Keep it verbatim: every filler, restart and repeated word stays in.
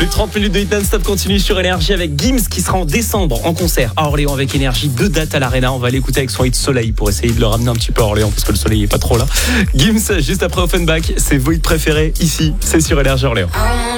Les trente minutes de Hit Non-Stop continue sur Énergie avec Gims qui sera en décembre en concert à Orléans avec Énergie. Deux dates à l'Arena. On va l'écouter avec son hit Soleil pour essayer de le ramener un petit peu à Orléans parce que le soleil est pas trop là. Gims juste après Offenbach, c'est vos hits préférés ici, c'est sur Énergie Orléans.